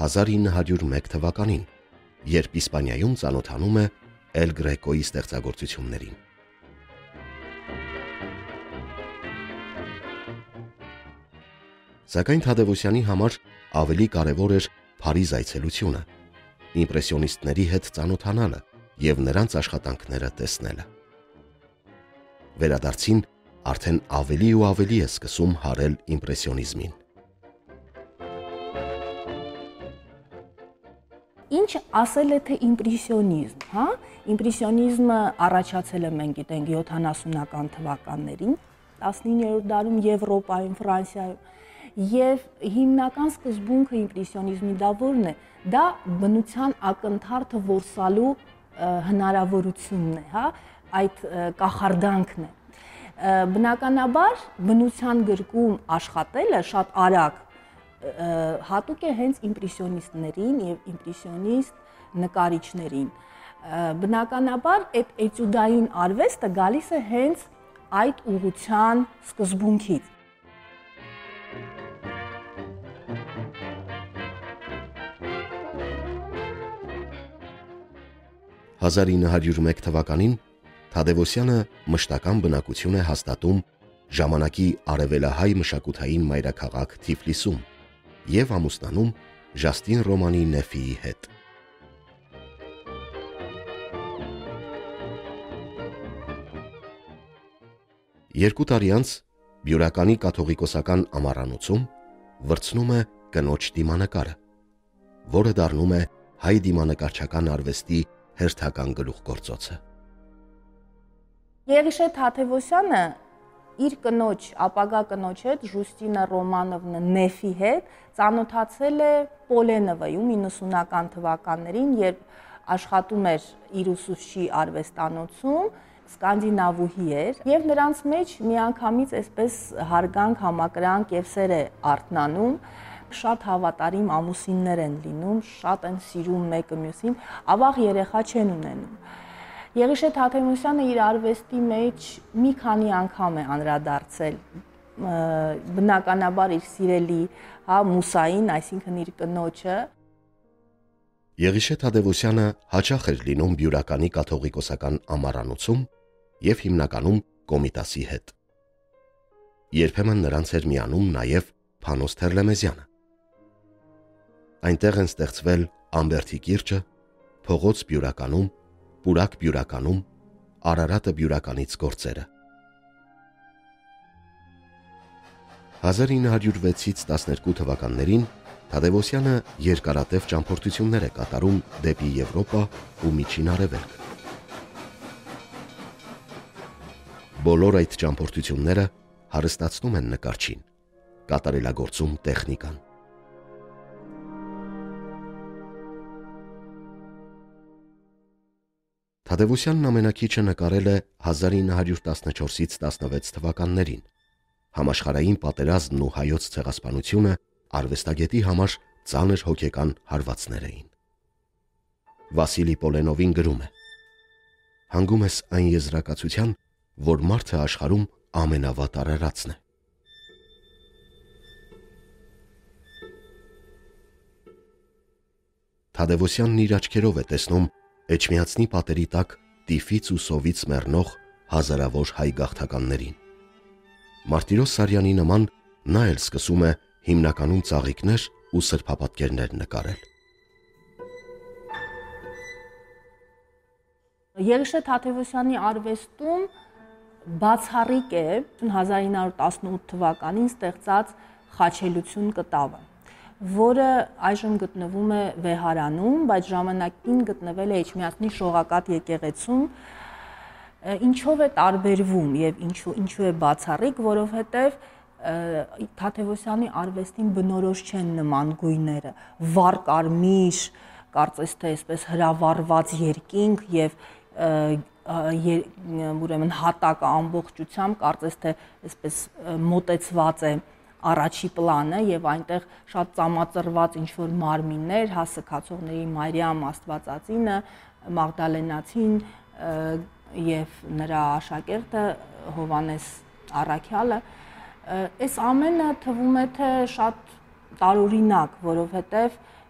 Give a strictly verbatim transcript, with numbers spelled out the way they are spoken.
հազար ինը հարյուր մեկ թվականին, երբ Իսպանիայում ծանոթանում է Էլ Գրեկոյի ստեղծագործություններին։ Սակայն Թադևոսյանի համար ավելի կարևոր էր Փարիզ այցելությունը, իմպրեսիոնիստների հետ ծանոթանալը և նրանց աշխատանքները տեսնելը։ Վերադարձին արդեն ավելի ու ավելի է սկսում հարել իմպրեսիոնիզմին։ Ինչ ասել է թե իմպրեսիոնիզմ, հա? Իմպրեսիոնիզմը առաջացել է, մենք գիտենք, յոթանասունական թվականներին, տասնիններորդ դարում Եվրոպայում, Ֆրանսիայում, եւ հիմնական սկզբունքը իմպրեսիոնիզմի դա որն է, դա բնության ակնթարթը որսալու հնարավորությունն է, հա, այդ կախարդանքն է։ Բնականաբար բնության գրկում աշխատելը շատ արագ հատուկ է հենց իմպրեսիոնիստներին եւ իմպրեսիոնիստ նկարիչներին։ Բնականաբար այդ էտյուդային արվեստը գալիս է հենց այդ ուղղության սկզբունքից։ հազար ինը հարյուր մեկ թվականին Թադևոսյանը մշտական բնակություն է հաստատում ժամանակի արևելահայ մշակութային մայրաքաղաք Թիֆլիսում և ամուսնանում Ժաստին Ռոմանի Նեֆիի հետ։ Երկու տարի անց Բյուրականի կաթողիկոսական ամառանոցում վրձնում է կնոջ դիմանկարը, որը դառնում է հայ դիմանկարչական արվեստի հերթական գլուխգործոցը։ Եղիշե Թադևոսյանը իր կնոջ, ապագա կնոջ հետ, Ժուստինա Ռոմանովնա Նեֆի հետ ծանոթացել է Պոլենովայում իննսունական թվականներին, երբ աշխատում էր իր ուսուցչի արվեստանոցում, սկանդինավուհի էր, եւ նրանց մեջ միանգամից այսպես հարգանք, համակրանք եւ սեր է արթնանում, շատ հավատարիմ ամուսիններ են լինում, շատ են սիրում մեկը մյուսին, ավաղ երեխա չեն ունենում։ Եղիշե Թադևոսյանը իր արվեստի մեջ մի քանի անգամ է անդրադարձել բնականաբար իր սիրելի, հա, Մուսային, այսինքն իր կնոջը։ Եղիշե Թադևոսյանը հաճախ էր լինում Բյուրականի կաթողիկոսական ամառանոցում և հիմնականում Կոմիտասի հետ։ Երբեմն նրանց էր միանում նաև Փանոս Թերլեմեզյանը։ Այնտեղ են ստեղծվել Ամբերդի կիրճը, Փողոց Բյուրականում, Պուրակ Բյուրականում, Արարատը Բյուրականից գործերը։ հազար ինը հարյուր վեցից տասներկու թվականներին Թադևոսյանը երկարատև ճամփորդություններ է կատարում դեպի Եվրոպա ու Միջին Արևելք։ Բոլոր այդ ճամփորդությունները հարստացնում են նկարչին, կատարելագործում տեխնիկան։ Թադևոսյանն ամենաքիչը նկարել է հազար ինը հարյուր տասնչորսից տասնվեց թվականներին։ Համաշխարհային պատերազմն ու հայոց ցեղասպանությունը արվեստագետի համար ծանր հոգեկան հարվածներ էին։ Վասիլի Պոլենովին գրում է. «Հանգում ես այն եզրակացության, որ մարդը աշխարհում ամենավատ արարածն է»։ Թադևոսյանն իր աչքերով է տեսնում Էջմիածնի պատերի տակ տիֆից ու սովից մեռնող հազարավոր հայ գաղթականներին։ Մարտիրոս Սարյանի նման նա էլ սկսում է հիմնականում ծաղիկներ ու սրբապատկերներ նկարել։ Եղիշե Թադևոսյանի արվեստում բացառիկ է հազար ինը հարյուր տասնութ թվականին ստեղծած Խաչելություն կտավը, որը այժմ գտնվում է Վեհարանում, բայց ժամանակին գտնվել է Էջմիածնի Շողակաթ եկեղեցում։ Ինչով է տարբերվում եւ ինչու ինչու է բացառիկ, որովհետեւ Թադևոսյանի արվեստին բնորոշ չեն նման գույները, վառ կարմիր, կարծես թե այսպես հրավառված երկինք եւ ուրեմն հատակը ամբողջությամբ կարծես թե այսպես մոտեցված է առաջի պլանը եւ այնտեղ շատ ծամածրված ինչ որ մարմիններ, հա սքացողների Մարիամ Աստվածածինը, Մաղդալենացին եւ նրա աշակերտը Հովանես Առաքյալը, այս ամենը թվում է թե շատ տարօրինակ, որովհետեւ